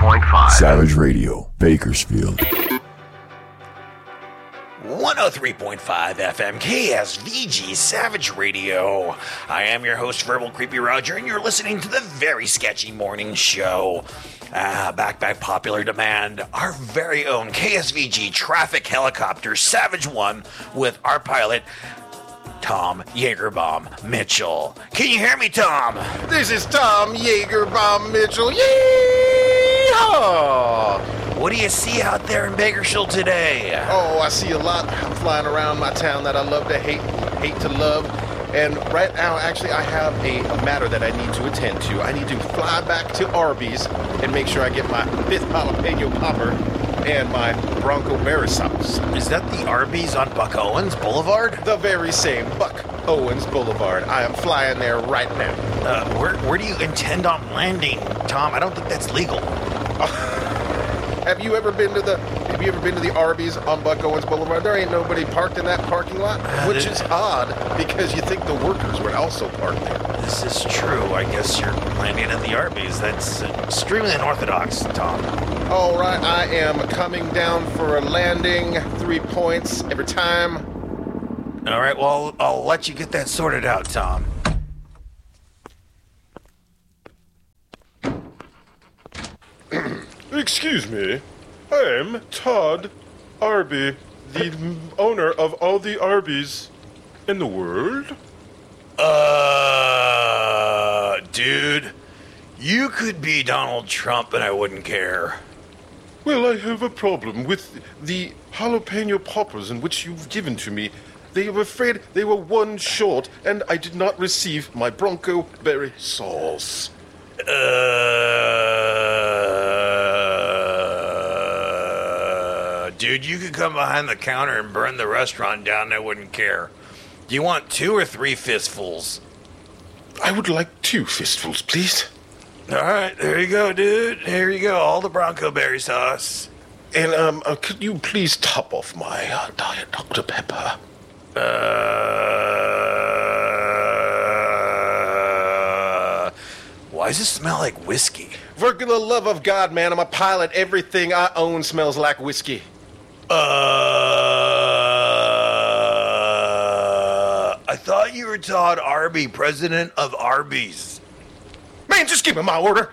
103.5 Savage Radio, Bakersfield. 103.5 FM KSVG Savage Radio. I am your host, Verbal Creepy Roger, and you're listening to the Very Sketchy Morning Show. Back by popular demand, our very own KSVG traffic helicopter, Savage One, with our pilot, Tom Jagerbaum Mitchell. Can you hear me, Tom? This is Tom Jagerbaum Mitchell. Yeehaw! What do you see out there in Bakersfield today? Oh, I see a lot. I'm flying around my town that I love to hate to love. And right now, actually, I have a matter that I need to attend to. I need to fly back to Arby's and make sure I get my 5th jalapeno popper and my Bronco berry sauce. Is that the Arby's on Buck Owens Boulevard? The very same Buck Owens Boulevard. I am flying there right now. Where do you intend on landing, Tom? I don't think that's legal. Have you ever been to the Arby's on Buck Owens Boulevard? There ain't nobody parked in that parking lot, which is odd because you think the workers would also park there. This is true. I guess you're landing at the Arby's. That's extremely unorthodox, Tom. All right, I am coming down for a landing. 3 points every time. All right, well, I'll let you get that sorted out, Tom. Excuse me, I'm Todd Arby, the owner of all the Arby's in the world. Dude, you could be Donald Trump and I wouldn't care. Well, I have a problem with the jalapeno poppers in which you've given to me. They were afraid they were one short, and I did not receive my Bronco berry sauce. Dude, you could come behind the counter and burn the restaurant down and I wouldn't care. Do you want 2 or 3 fistfuls? I would like 2 fistfuls, please. All right, there you go, dude. Here you go, all the Bronco berry sauce. And, could you please top off my Diet Dr. Pepper? Why does it smell like whiskey? For the love of God, man, I'm a pilot. Everything I own smells like whiskey. I thought you were Todd Arby, president of Arby's. Man, just give me my order.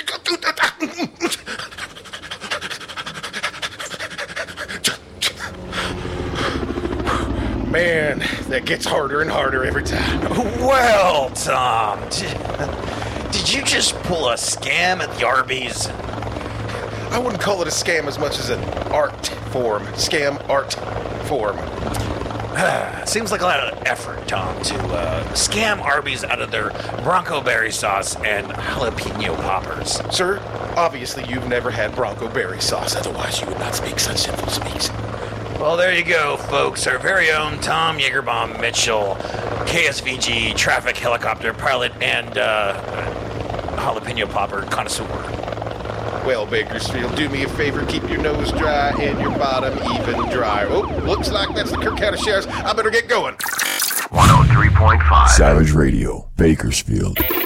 Man, that gets harder and harder every time. Well, Tom, did you just pull a scam at the Arby's? I wouldn't call it a scam as much as an art form. Scam art form. Seems like a lot of effort, Tom, to scam Arby's out of their Bronco berry sauce and jalapeno poppers. Sir, obviously you've never had Bronco berry sauce, otherwise you would not speak such simple speaks. Well, there you go, folks. Our very own Tom Jagerbaum Mitchell, KSVG traffic helicopter pilot and jalapeno popper connoisseur. Well, Bakersfield, do me a favor, keep your nose dry and your bottom even dry. Oh, looks like that's the Kirk County Sheriff's. I better get going. 103.5 Savage Radio, Bakersfield.